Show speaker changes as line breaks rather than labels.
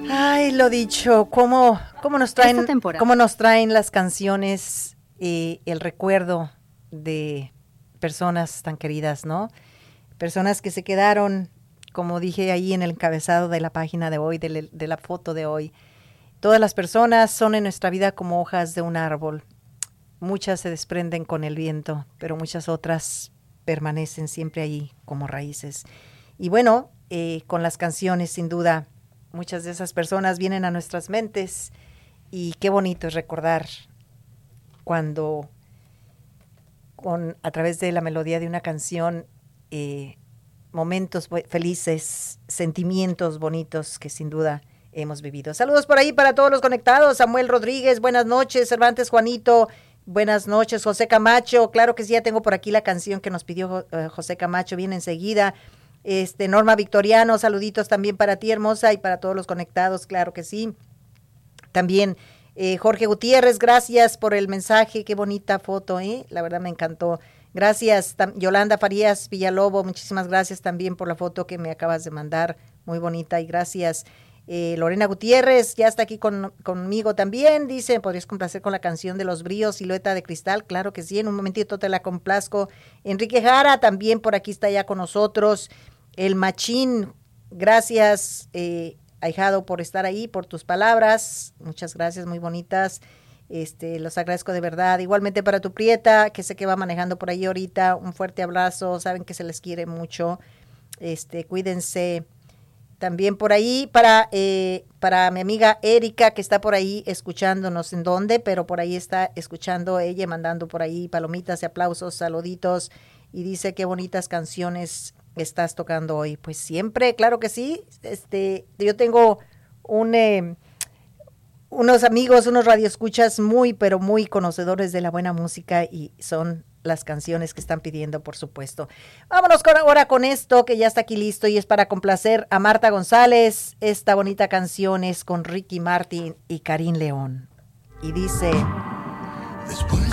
Ay, lo dicho, cómo nos traen las canciones el recuerdo de personas tan queridas, ¿no? Personas que se quedaron, como dije ahí en el encabezado de la página de hoy, de la foto de hoy. Todas las personas son en nuestra vida como hojas de un árbol. Muchas se desprenden con el viento, pero muchas otras permanecen siempre ahí como raíces. Y bueno, con las canciones, sin duda, muchas de esas personas vienen a nuestras mentes y qué bonito es recordar cuando a través de la melodía de una canción, momentos felices, sentimientos bonitos que sin duda hemos vivido. Saludos por ahí para todos los conectados. Samuel Rodríguez, buenas noches. Cervantes Juanito, buenas noches. José Camacho, claro que sí, ya tengo por aquí la canción que nos pidió José Camacho, viene enseguida. Norma Victoriano, saluditos también para ti, hermosa, y para todos los conectados, claro que sí. También Jorge Gutiérrez, gracias por el mensaje, qué bonita foto, la verdad me encantó. Gracias, Yolanda Farías Villalobo, muchísimas gracias también por la foto que me acabas de mandar, muy bonita, y gracias. Lorena Gutiérrez, ya está aquí conmigo también, dice, ¿podrías complacer con la canción de Los Bríos, Silueta de Cristal? Claro que sí, en un momentito te la complazco. Enrique Jara, también por aquí está ya con nosotros. El Machín, gracias, ahijado, por estar ahí, por tus palabras, muchas gracias, muy bonitas, los agradezco de verdad. Igualmente para tu prieta, que sé que va manejando por ahí ahorita, un fuerte abrazo, saben que se les quiere mucho, cuídense. También por ahí para mi amiga Erika, que está por ahí escuchándonos, en dónde, pero por ahí está escuchando ella, mandando por ahí palomitas y aplausos, saluditos, y dice qué bonitas canciones estás tocando hoy. Pues siempre, claro que sí. Yo tengo unos amigos, unos radioescuchas muy, pero muy conocedores de la buena música, y son las canciones que están pidiendo, por supuesto. Vámonos ahora con esto que ya está aquí listo, y es para complacer a Marta González. Esta bonita canción es con Ricky Martin y Karim León, y dice... Después